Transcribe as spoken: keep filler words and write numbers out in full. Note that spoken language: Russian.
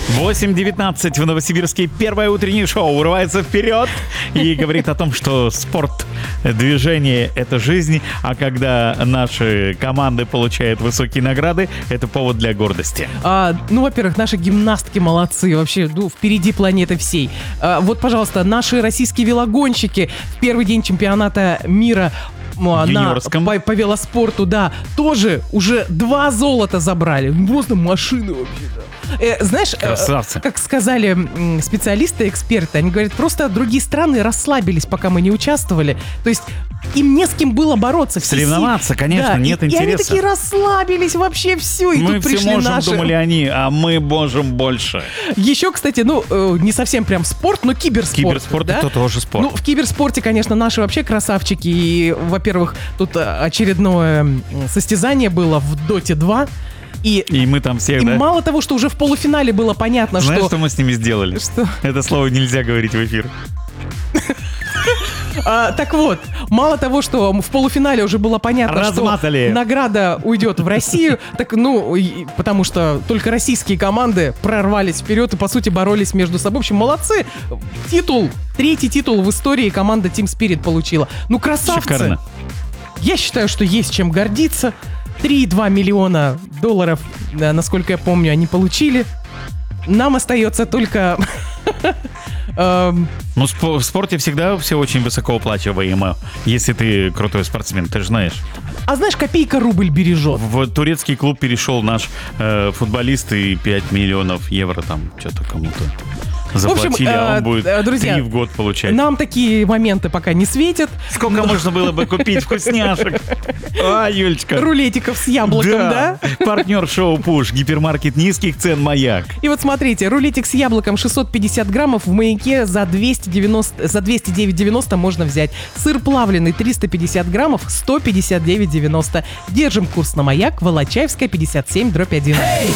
восемь девятнадцать в Новосибирске. Первое утреннее шоу урывается вперед и говорит о том, что спорт, движение — это жизнь, а когда наши команды получают высокие награды, это повод для гордости. А, ну, во-первых, наши гимнастки молодцы, вообще, ну, впереди планеты всей. А, вот, пожалуйста, наши российские велогонщики в первый день чемпионата мира на, по, по велоспорту, да, тоже уже два золота забрали. Просто машины вообще, да. Э, знаешь, э, как сказали м, специалисты, эксперты, они говорят, просто другие страны расслабились, пока мы не участвовали. То есть им не с кем было бороться. Соревноваться, конечно, да, нет и, интереса. И они такие расслабились вообще, все. И мы тут все пришли можем, наши. Думали они, а мы можем больше. Еще, кстати, ну, э, не совсем прям спорт, но киберспорт. Киберспорт, да? Это тоже спорт. Ну, в киберспорте, конечно, наши вообще красавчики. И, во-первых, тут очередное состязание было в Доте два. И, и мы там всех, и да? мало того, что уже в полуфинале было понятно, Знаешь, что... что мы с ними сделали? Что? Это слово нельзя говорить в эфир. А, так вот, мало того, что в полуфинале уже было понятно, Размазали. что награда уйдет в Россию, так, ну, и, потому что только российские команды прорвались вперед и, по сути, боролись между собой. В общем, молодцы. Титул, третий титул в истории команда Team Spirit получила. Ну, красавцы. Шикарно. Я считаю, что есть чем гордиться. три и два миллиона долларов, насколько я помню, они получили. Нам остается только... Ну, в спорте всегда все очень высокооплачиваемо, если ты крутой спортсмен, ты же знаешь. А знаешь, копейка рубль бережет. В турецкий клуб перешел наш э, футболист, и пять миллионов евро там что-то кому-то заплатили, в общем, а он будет друзья, три в год получать. Нам такие моменты пока не светят. Сколько но... можно было бы купить вкусняшек? А, Юлечка. Рулетиков с яблоком, да? да? Партнер шоу «Пуш», гипермаркет низких цен «Маяк». И вот смотрите, рулетик с яблоком шестьсот пятьдесят граммов в «Маяке» за двести девяносто, за двести девять девяносто можно взять. Сыр плавленый триста пятьдесят граммов сто пятьдесят девять девяносто. Держим курс на «Маяк», Волочаевская, пятьдесят семь дробь один. Hey!